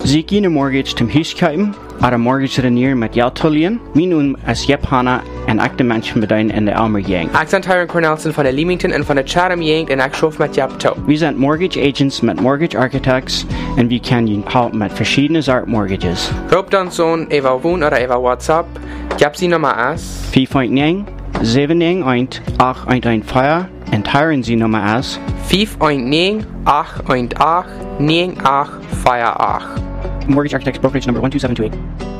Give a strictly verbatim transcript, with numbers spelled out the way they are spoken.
Sie gehen een mortgage tem huiskuipen, ar een mortgage renier met Jaltolien, min un as Jep Hanna en acte mensen beduin in de Elmer Yang. Accent Tyron Cornelson van de Leamington en van de Chatham Yang en Akschrof met Jap Toe. We zijn mortgage agents met mortgage architects en we kan je helpen met verschillende soort mortgages. Roep dan zo'n eva woon of eva WhatsApp. Jap sie nummer as vier negen zeven negen acht acht een vier en Tyron sie nummer as vijf negen acht acht acht negen acht vier acht. Mortgage Architects Brokerage number one two seven two eight.